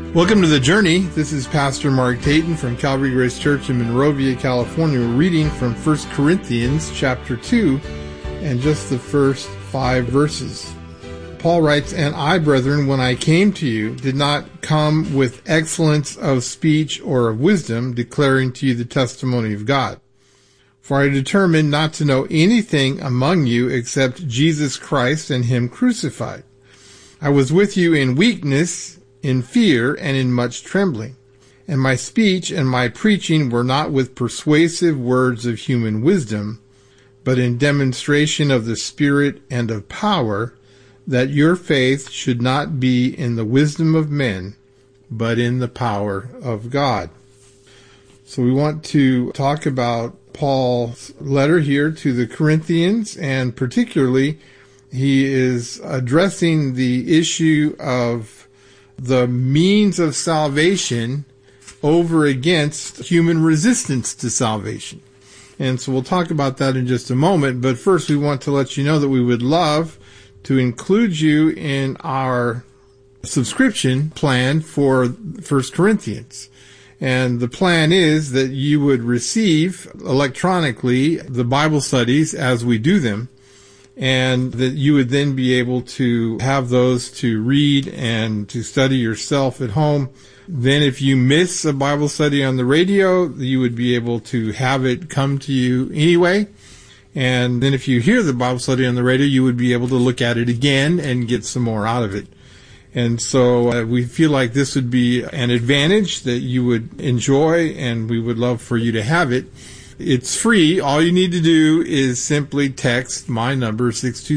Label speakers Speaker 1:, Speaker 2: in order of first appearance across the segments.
Speaker 1: Welcome to The Journey. This is Pastor Mark Tayton from Calvary Grace Church in Monrovia, California. We're reading from 1 Corinthians chapter 2 and just the first 5 verses. Paul writes, "And I, brethren, when I came to you, did not come with excellence of speech or of wisdom, declaring to you the testimony of God. For I determined not to know anything among you except Jesus Christ and Him crucified. I was with you in weakness, in fear, and in much trembling. And my speech and my preaching were not with persuasive words of human wisdom, but in demonstration of the Spirit and of power, that your faith should not be in the wisdom of men, but in the power of God." So we want to talk about Paul's letter here to the Corinthians, and particularly he is addressing the issue of the means of salvation over against human resistance to salvation. And so we'll talk about that in just a moment. But first, we want to let you know that we would love to include you in our subscription plan for 1 Corinthians. And the plan is that you would receive electronically the Bible studies as we do them, and that you would then be able to have those to read and to study yourself at home. Then if you miss a Bible study on the radio, you would be able to have it come to you anyway. And then if you hear the Bible study on the radio, you would be able to look at it again and get some more out of it. And so we feel like this would be an advantage that you would enjoy, and we would love for you to have it. It's free. All you need to do is simply text my number,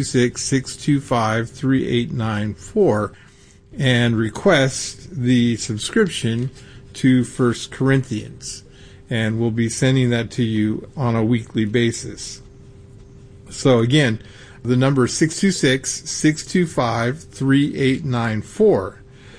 Speaker 1: 626-625-3894, and request the subscription to 1 Corinthians. And we'll be sending that to you on a weekly basis. So again, the number is 626-625-3894.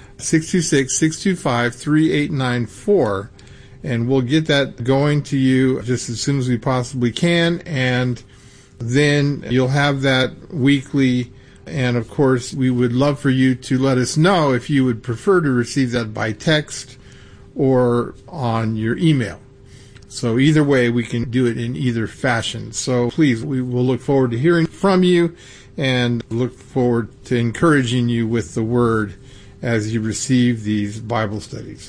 Speaker 1: 626-625-3894. And we'll get that going to you just as soon as we possibly can. And then you'll have that weekly. And of course, we would love for you to let us know if you would prefer to receive that by text or on your email. So either way, we can do it in either fashion. So please, we will look forward to hearing from you and look forward to encouraging you with the Word as you receive these Bible studies.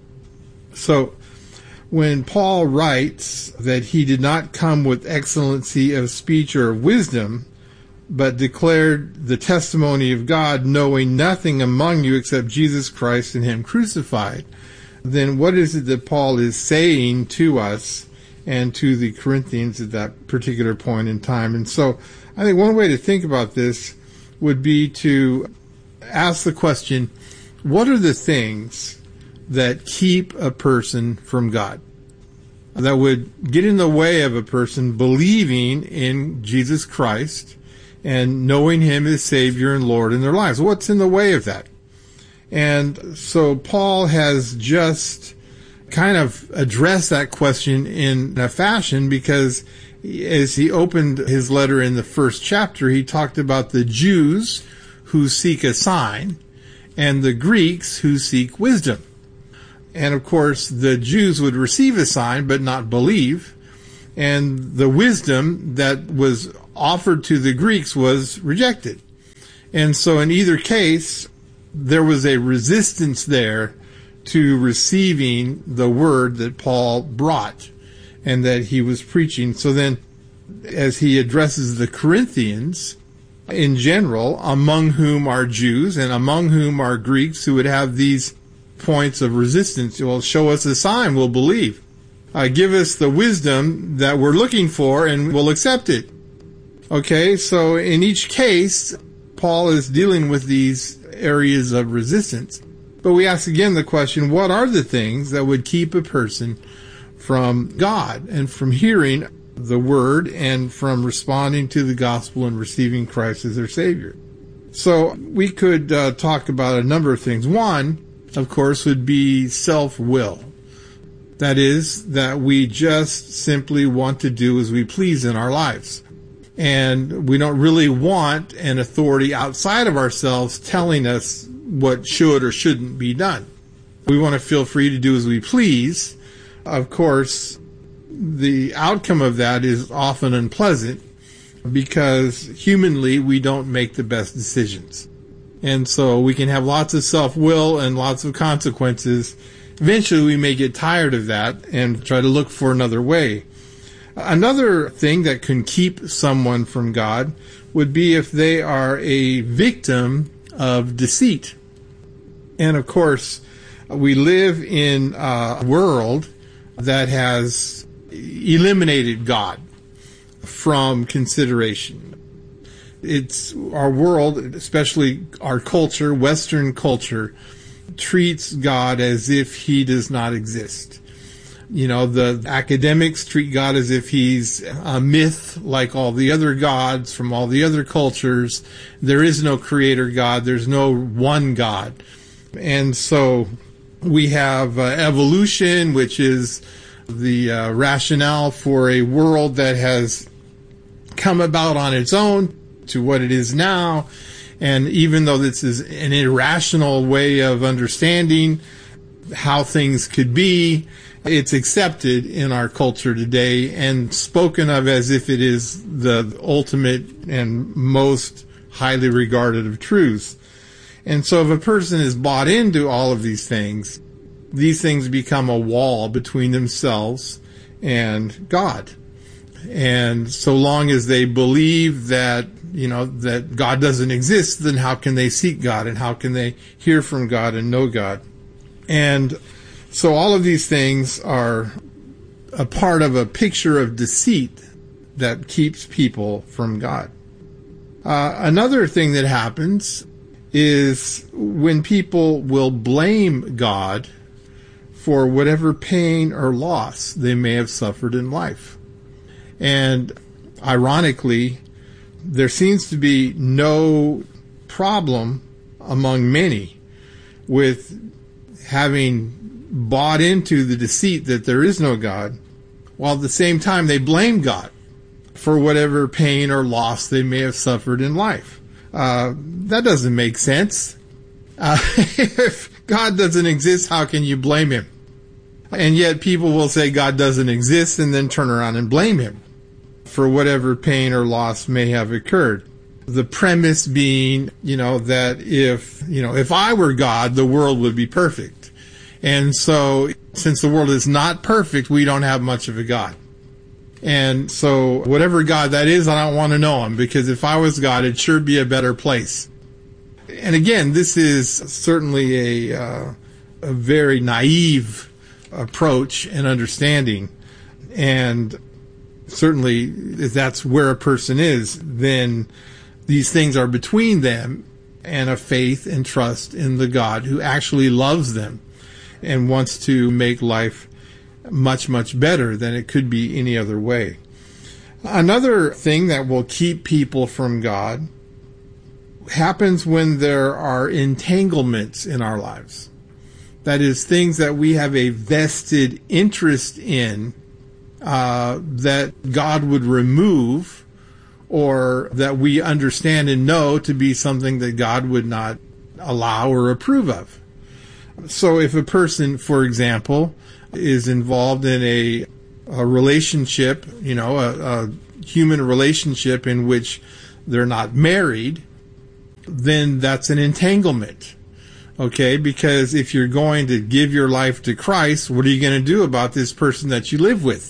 Speaker 1: So when Paul writes that he did not come with excellency of speech or of wisdom, but declared the testimony of God, knowing nothing among you except Jesus Christ and Him crucified, then what is it that Paul is saying to us and to the Corinthians at that particular point in time? And so I think one way to think about this would be to ask the question, what are the things that keep a person from God, that would get in the way of a person believing in Jesus Christ and knowing Him as Savior and Lord in their lives? What's in the way of that? And so Paul has just kind of addressed that question in a fashion, because as he opened his letter in the first chapter, he talked about the Jews who seek a sign and the Greeks who seek wisdom. And of course, the Jews would receive a sign but not believe. And the wisdom that was offered to the Greeks was rejected. And so in either case, there was a resistance there to receiving the word that Paul brought and that he was preaching. So then, as he addresses the Corinthians in general, among whom are Jews and among whom are Greeks who would have these points of resistance, well, show us a sign, we'll believe. Give us the wisdom that we're looking for and we'll accept it. Okay, so in each case, Paul is dealing with these areas of resistance. But we ask again the question, what are the things that would keep a person from God and from hearing the Word and from responding to the gospel and receiving Christ as their Savior? So we could talk about a number of things. One, of course, would be self-will. That is, that we just simply want to do as we please in our lives. And we don't really want an authority outside of ourselves telling us what should or shouldn't be done. we want to feel free to do as we please. Of course, the outcome of that is often unpleasant because humanly we don't make the best decisions. And so we can have lots of self-will and lots of consequences. Eventually we may get tired of that and try to look for another way. Another thing that can keep someone from God would be if they are a victim of deceit. And of course, we live in a world that has eliminated God from consideration. It's our world, especially our culture, Western culture, treats God as if he does not exist. You know, the academics treat God as if he's a myth like all the other gods from all the other cultures. There is no creator God. There's no one God. And so we have evolution, which is the rationale for a world that has come about on its own to what it is now. And even though this is an irrational way of understanding how things could be, it's accepted in our culture today and spoken of as if it is the ultimate and most highly regarded of truths. And so if a person is bought into all of these things become a wall between themselves and God. And so long as they believe that, you know, that God doesn't exist, then how can they seek God and how can they hear from God and know God? And so all of these things are a part of a picture of deceit that keeps people from God. Another thing that happens is when people will blame God for whatever pain or loss they may have suffered in life. And ironically, there seems to be no problem among many with having bought into the deceit that there is no God, while at the same time they blame God for whatever pain or loss they may have suffered in life. That doesn't make sense. If God doesn't exist, how can you blame him? And yet people will say God doesn't exist and then turn around and blame him for whatever pain or loss may have occurred. The premise being, that if I were God, the world would be perfect. And so, since the world is not perfect, we don't have much of a God. And so, whatever God that is, I don't want to know him, because if I was God, it'd sure be a better place. And again, this is certainly a very naive approach and understanding. And certainly, if that's where a person is, then these things are between them and a faith and trust in the God who actually loves them and wants to make life much, much better than it could be any other way. Another thing that will keep people from God happens when there are entanglements in our lives. That is, things that we have a vested interest in that God would remove, or that we understand and know to be something that God would not allow or approve of. So if a person, for example, is involved in a relationship, a human relationship in which they're not married, then that's an entanglement. Okay, because if you're going to give your life to Christ, what are you going to do about this person that you live with?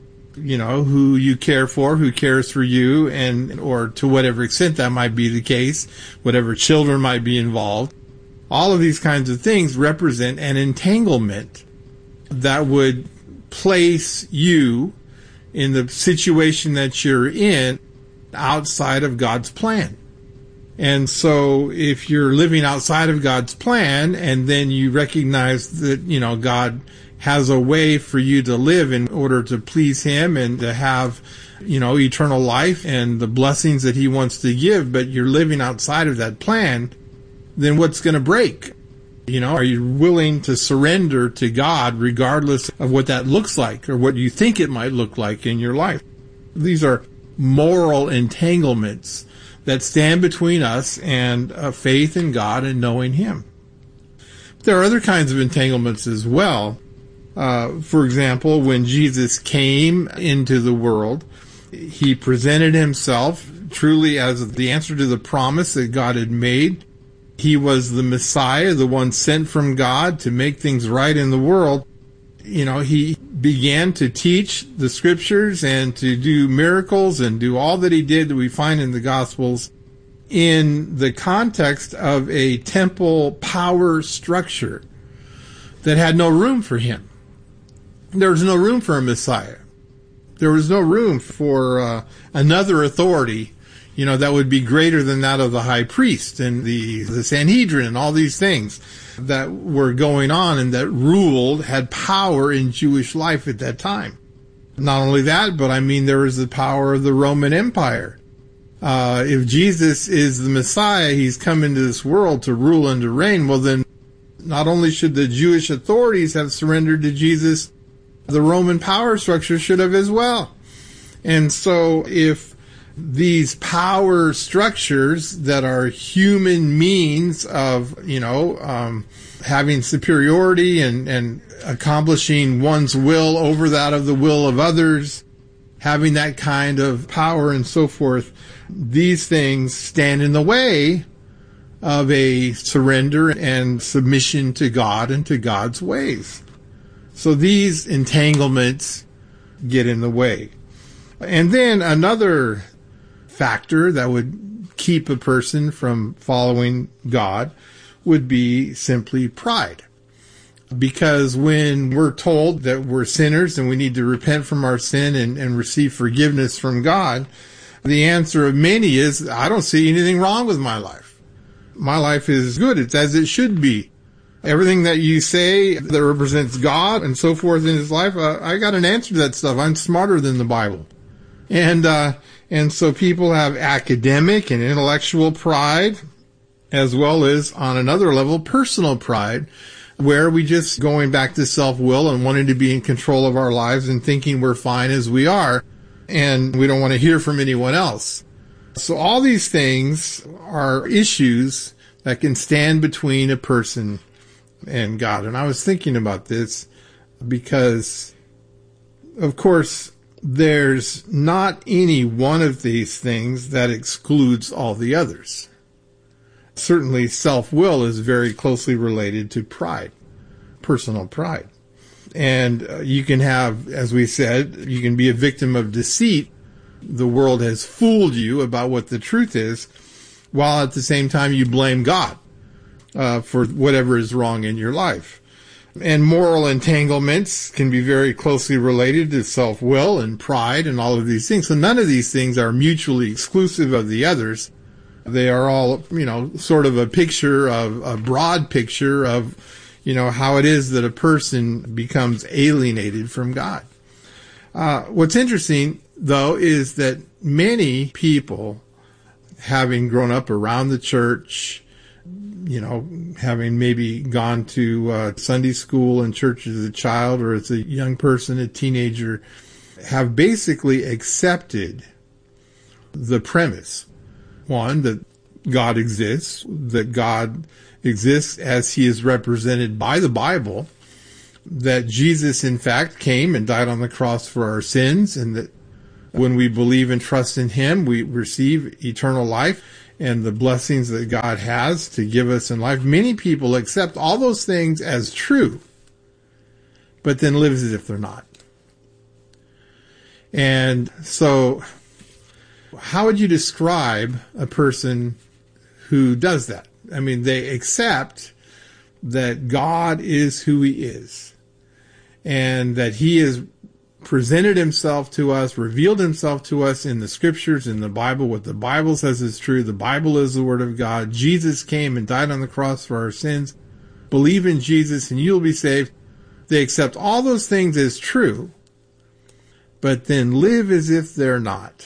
Speaker 1: Who you care for, who cares for you, or to whatever extent that might be the case, whatever children might be involved. All of these kinds of things represent an entanglement that would place you in the situation that you're in outside of God's plan. And so if you're living outside of God's plan and then you recognize that, God has a way for you to live in order to please him and to have, eternal life and the blessings that he wants to give, but you're living outside of that plan, then what's going to break? Are you willing to surrender to God regardless of what that looks like or what you think it might look like in your life? These are moral entanglements that stand between us and faith in God and knowing him. There are other kinds of entanglements as well. For example, when Jesus came into the world, he presented himself truly as the answer to the promise that God had made. He was the Messiah, the one sent from God to make things right in the world. He began to teach the scriptures and to do miracles and do all that he did that we find in the Gospels in the context of a temple power structure that had no room for him. There was no room for a Messiah. There was no room for another authority, that would be greater than that of the high priest and the Sanhedrin and all these things that were going on and that had power in Jewish life at that time. Not only that, but there was the power of the Roman Empire. If Jesus is the Messiah, he's come into this world to rule and to reign. Well, then not only should the Jewish authorities have surrendered to Jesus, the Roman power structure should have as well. And so if these power structures that are human means of, having superiority and accomplishing one's will over that of the will of others, having that kind of power and so forth, these things stand in the way of a surrender and submission to God and to God's ways. So these entanglements get in the way. And then another factor that would keep a person from following God would be simply pride. Because when we're told that we're sinners and we need to repent from our sin and receive forgiveness from God, the answer of many is, I don't see anything wrong with my life. My life is good. It's as it should be. Everything that you say that represents God and so forth in his life, I got an answer to that stuff. I'm smarter than the Bible. And so people have academic and intellectual pride, as well as on another level, personal pride, where we just going back to self-will and wanting to be in control of our lives and thinking we're fine as we are, and we don't want to hear from anyone else. So all these things are issues that can stand between a person and God. And I was thinking about this because, of course, there's not any one of these things that excludes all the others. Certainly self-will is very closely related to pride, personal pride. And you can have, as we said, you can be a victim of deceit. The world has fooled you about what the truth is, while at the same time you blame God for whatever is wrong in your life. And moral entanglements can be very closely related to self-will and pride and all of these things. So none of these things are mutually exclusive of the others. They are all, sort of a broad picture of, how it is that a person becomes alienated from God. What's interesting, though, is that many people, having grown up around the church, having maybe gone to Sunday school and church as a child or as a young person, a teenager, have basically accepted the premise, one, that God exists as he is represented by the Bible, that Jesus, in fact, came and died on the cross for our sins, and that when we believe and trust in him, we receive eternal life and the blessings that God has to give us in life. Many people accept all those things as true, but then live as if they're not. And so, how would you describe a person who does that? I mean, they accept that God is who he is, and that he has presented himself to us, revealed himself to us in the scriptures, in the Bible. What the Bible says is true. The Bible is the word of God. Jesus came and died on the cross for our sins. Believe in Jesus and you'll be saved. They accept all those things as true, but then live as if they're not.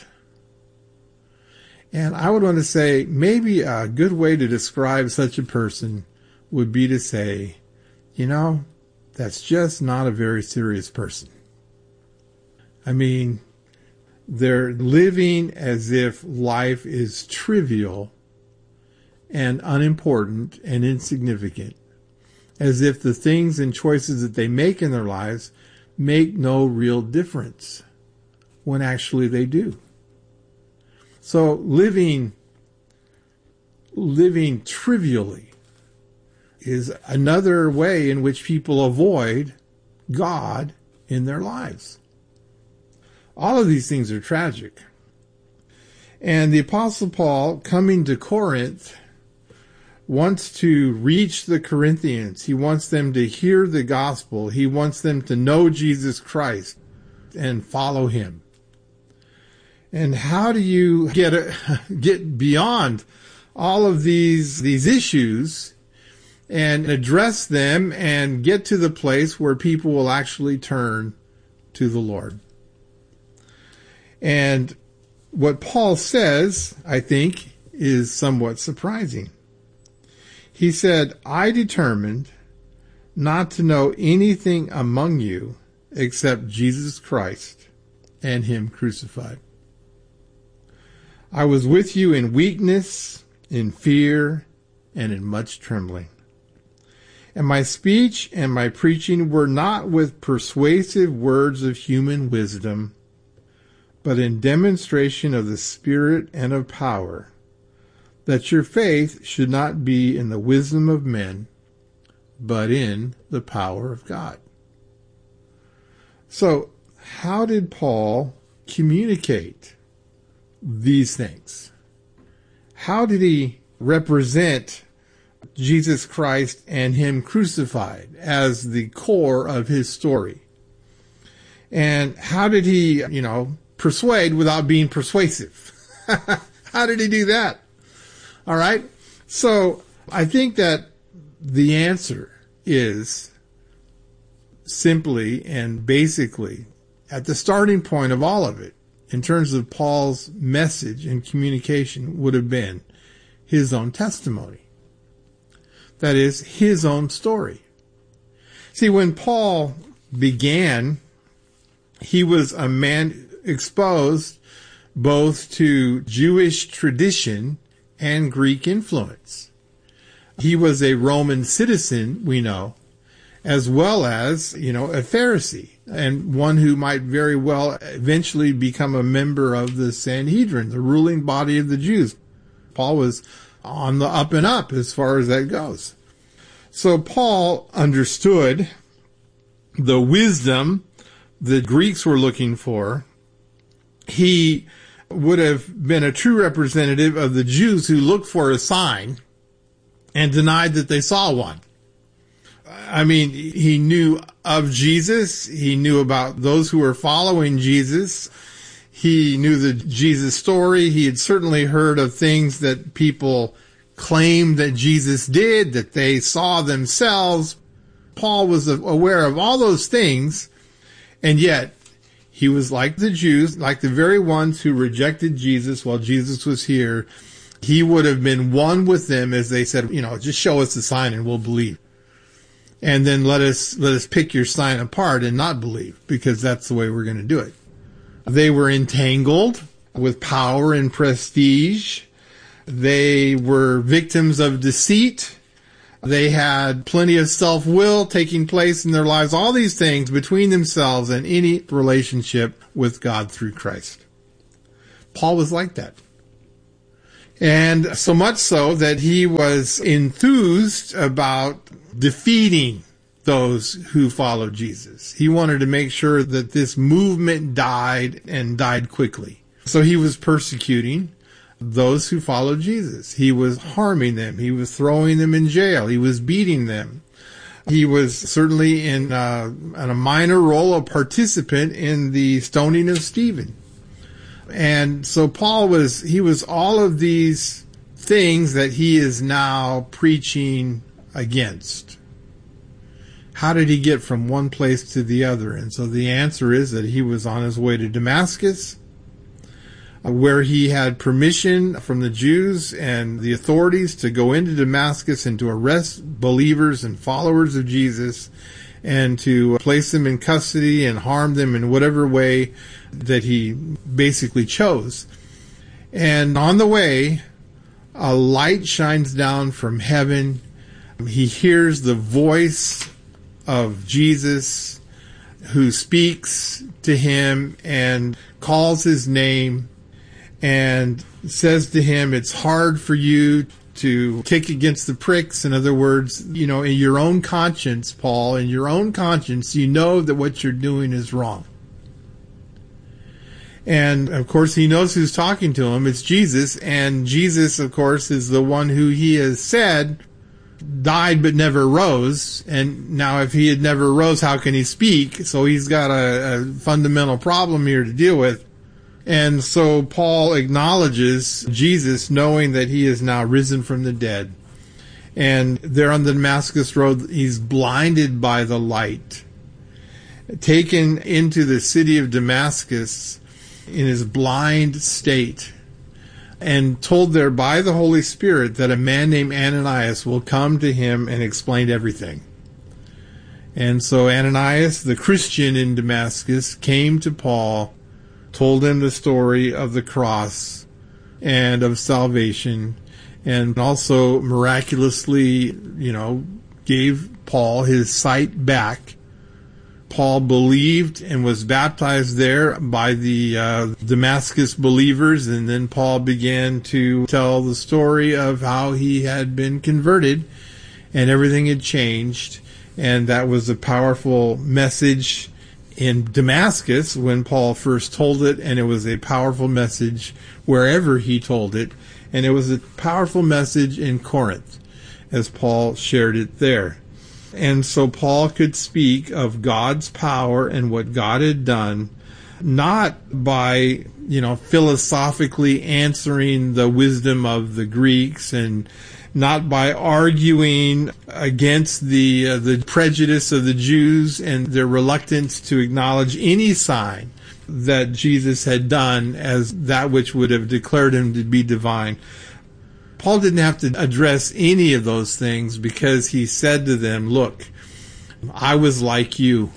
Speaker 1: And I would want to say maybe a good way to describe such a person would be to say, that's just not a very serious person. I mean, they're living as if life is trivial and unimportant and insignificant. as if the things and choices that they make in their lives make no real difference, when actually they do. So living trivially is another way in which people avoid God in their lives. All of these things are tragic. And the Apostle Paul, coming to Corinth, wants to reach the Corinthians. He wants them to hear the gospel. He wants them to know Jesus Christ and follow him. And how do you get beyond all of these issues and address them and get to the place where people will actually turn to the Lord? And what Paul says, I think, is somewhat surprising. He said, I determined not to know anything among you except Jesus Christ and him crucified. I was with you in weakness, in fear, and in much trembling. And my speech and my preaching were not with persuasive words of human wisdom, but in demonstration of the Spirit and of power, that your faith should not be in the wisdom of men, but in the power of God. So, how did Paul communicate these things? How did he represent Jesus Christ and him crucified as the core of his story? And how did he, persuade without being persuasive? How did he do that? All right. So I think that the answer is simply and basically at the starting point of all of it, in terms of Paul's message and communication, would have been his own testimony. That is, his own story. See, when Paul began, he was a man exposed both to Jewish tradition and Greek influence. He was a Roman citizen, we know, as well as, a Pharisee, and one who might very well eventually become a member of the Sanhedrin, the ruling body of the Jews. Paul was on the up and up as far as that goes. So Paul understood the wisdom the Greeks were looking for. He would have been a true representative of the Jews who looked for a sign and denied that they saw one. I mean, he knew of Jesus. He knew about those who were following Jesus. He knew the Jesus story. He had certainly heard of things that people claimed that Jesus did, that they saw themselves. Paul was aware of all those things, and yet he was like the Jews, like the very ones who rejected Jesus while Jesus was here. He would have been one with them as they said, just show us the sign and we'll believe. And then let us pick your sign apart and not believe, because that's the way we're going to do it. They were entangled with power and prestige. They were victims of deceit. They had plenty of self-will taking place in their lives, all these things between themselves and any relationship with God through Christ. Paul was like that. And so much so that he was enthused about defeating those who followed Jesus. He wanted to make sure that this movement died and died quickly. So he was persecuting those who followed Jesus. He was harming them. He was throwing them in jail. He was beating them. He was certainly in a minor role, a participant in the stoning of Stephen. And so Paul was all of these things that he is now preaching against. How did he get from one place to the other? And so the answer is that he was on his way to Damascus, where he had permission from the Jews and the authorities to go into Damascus and to arrest believers and followers of Jesus and to place them in custody and harm them in whatever way that he basically chose. And on the way, a light shines down from heaven. He hears the voice of Jesus who speaks to him and calls his name and says to him, it's hard for you to kick against the pricks. In other words, in your own conscience, Paul, in your own conscience, you know that what you're doing is wrong. And, of course, he knows who's talking to him. It's Jesus. And Jesus, of course, is the one who he has said died but never rose. And now if he had never rose, how can he speak? So he's got a fundamental problem here to deal with. And so Paul acknowledges Jesus, knowing that he is now risen from the dead. And there on the Damascus Road, he's blinded by the light, taken into the city of Damascus in his blind state, and told there by the Holy Spirit that a man named Ananias will come to him and explain everything. And so Ananias, the Christian in Damascus, came to Paul, told him the story of the cross and of salvation, and also miraculously, gave Paul his sight back. Paul believed and was baptized there by the Damascus believers, and then Paul began to tell the story of how he had been converted and everything had changed. And that was a powerful message in Damascus when Paul first told it, and it was a powerful message wherever he told it, and it was a powerful message in Corinth as Paul shared it there. And so Paul could speak of God's power and what God had done, not by, philosophically answering the wisdom of the Greeks, and not by arguing against the prejudice of the Jews and their reluctance to acknowledge any sign that Jesus had done as that which would have declared him to be divine. Paul didn't have to address any of those things, because he said to them, look, I was like you.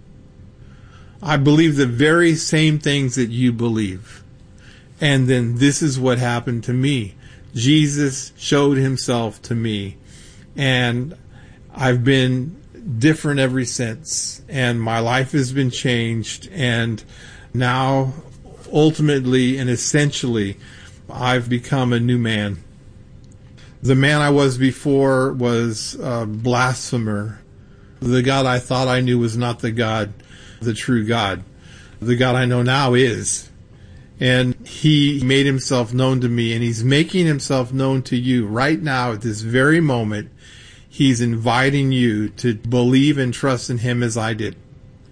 Speaker 1: I believe the very same things that you believe. And then this is what happened to me. Jesus showed himself to me, and I've been different ever since, and my life has been changed, and now ultimately and essentially I've become a new man. The man I was before was a blasphemer. The God I thought I knew was not the God, the true God. The God I know now is. And he made himself known to me, and he's making himself known to you right now at this very moment. He's inviting you to believe and trust in him as I did.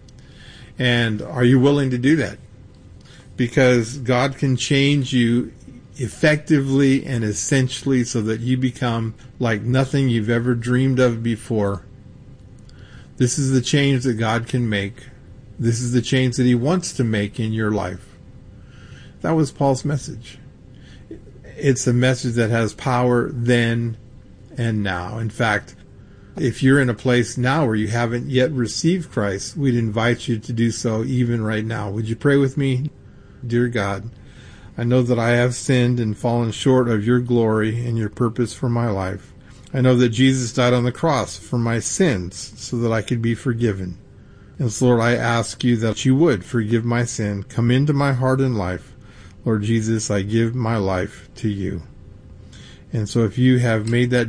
Speaker 1: And are you willing to do that? Because God can change you effectively and essentially so that you become like nothing you've ever dreamed of before. This is the change that God can make. This is the change that he wants to make in your life. That was Paul's message. It's a message that has power then and now. In fact, if you're in a place now where you haven't yet received Christ, we'd invite you to do so even right now. Would you pray with me? Dear God, I know that I have sinned and fallen short of your glory and your purpose for my life. I know that Jesus died on the cross for my sins so that I could be forgiven. And so, Lord, I ask you that you would forgive my sin, come into my heart and life. Lord Jesus, I give my life to you. And so if you have made that